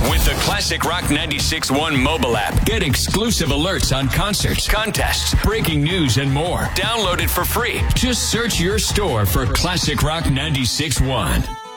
With the Classic Rock 96.1 mobile app, get exclusive alerts on concerts, contests, breaking news, and more. Download it for free. Just search your store for Classic Rock 96.1.